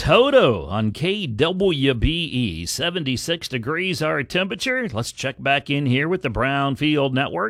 Toto on KWBE. 76 degrees our temperature. Let's check back in here with the Brownfield Network.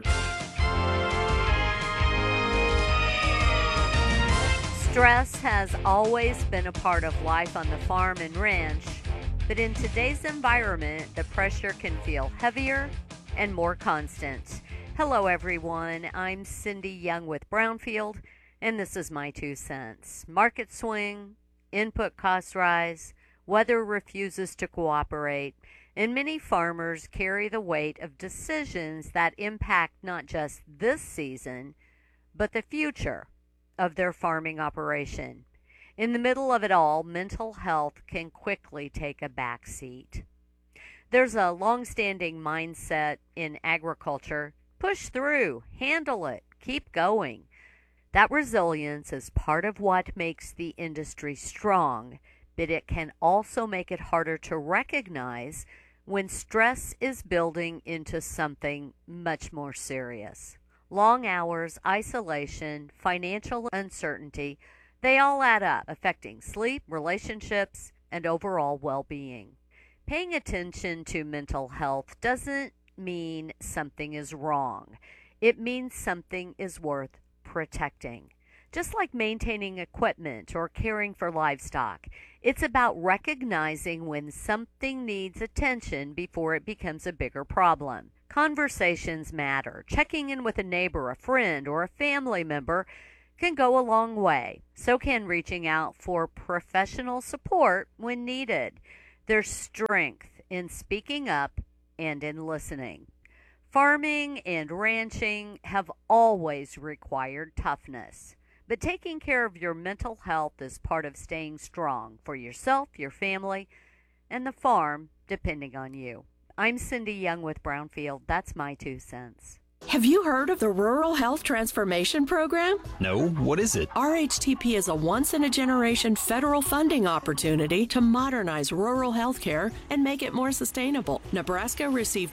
Stress has always been a part of life on the farm and ranch, but in today's environment, the pressure can feel heavier and more constant. Hello, everyone. I'm Cindy Young with Brownfield, and this is my 2 cents. Market swing, input costs rise, weather refuses to cooperate, and many farmers carry the weight of decisions that impact not just this season, but the future of their farming operation. In the middle of it all, mental health can quickly take a back seat. There's a long-standing mindset in agriculture: push through, handle it, keep going. That resilience is part of what makes the industry strong, but it can also make it harder to recognize when stress is building into something much more serious. Long hours, isolation, financial uncertainty, they all add up, affecting sleep, relationships, and overall well-being. Paying attention to mental health doesn't mean something is wrong. It means something is worth protecting. Just like maintaining equipment or caring for livestock, it's about recognizing when something needs attention before it becomes a bigger problem. Conversations matter. Checking in with a neighbor, a friend, or a family member can go a long way. So can reaching out for professional support when needed. There's strength in speaking up and in listening. Farming and ranching have always required toughness, but taking care of your mental health is part of staying strong for yourself, your family, and the farm depending on you. I'm Cindy Young with Brownfield. That's my 2 cents. Have you heard of the Rural Health Transformation Program? No, what is it? RHTP is a once-in-a-generation federal funding opportunity to modernize rural health care and make it more sustainable. Nebraska received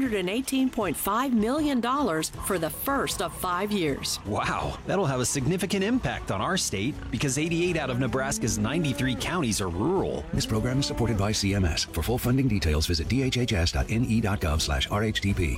$218.5 million for the first of 5 years. Wow, that'll have a significant impact on our state because 88 out of Nebraska's 93 counties are rural. This program is supported by CMS. For full funding details, visit dhhs.ne.gov/RHTP.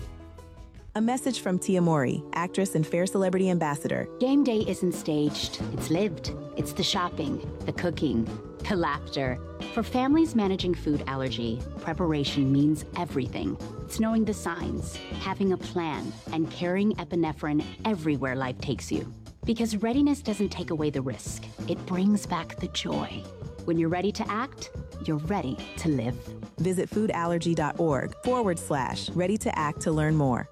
A message from Tia Mowry, actress and Fair Celebrity Ambassador. Game day isn't staged, it's lived. It's the shopping, the cooking, the laughter. For families managing food allergy, preparation means everything. It's knowing the signs, having a plan, and carrying epinephrine everywhere life takes you. Because readiness doesn't take away the risk, it brings back the joy. When you're ready to act, you're ready to live. Visit foodallergy.org/ready to act to learn more.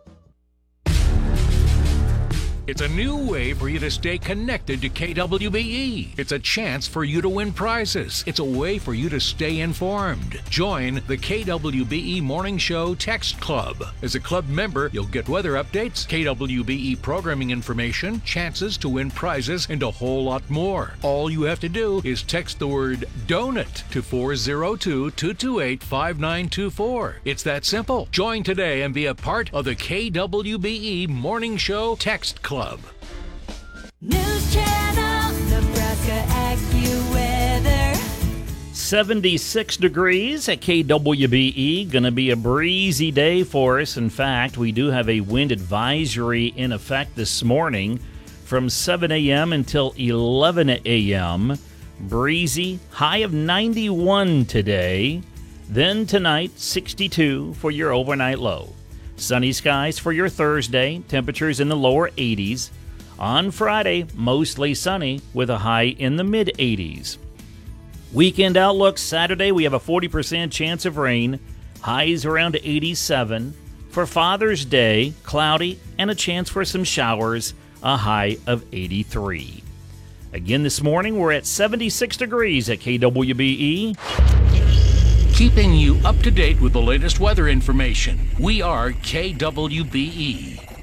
It's a new way for you to stay connected to KWBE. It's a chance for you to win prizes. It's a way for you to stay informed. Join the KWBE Morning Show Text Club. As a club member, you'll get weather updates, KWBE programming information, chances to win prizes, and a whole lot more. All you have to do is text the word DONUT to 402-228-5924. It's that simple. Join today and be a part of the KWBE Morning Show Text Club. News Channel, Nebraska AccuWeather. 76 degrees at KWBE. Going to be a breezy day for us. In fact, we do have a wind advisory in effect this morning from 7 a.m. until 11 a.m. Breezy, high of 91 today. Then tonight, 62 for your overnight low. Sunny skies for your Thursday, temperatures in the lower 80s. On Friday, mostly sunny with a high in the mid-80s. Weekend outlook, Saturday we have a 40% chance of rain, highs around 87. For Father's Day, cloudy and a chance for some showers, a high of 83. Again this morning, we're at 76 degrees at KWBE. Keeping you up to date with the latest weather information. We are KWBE.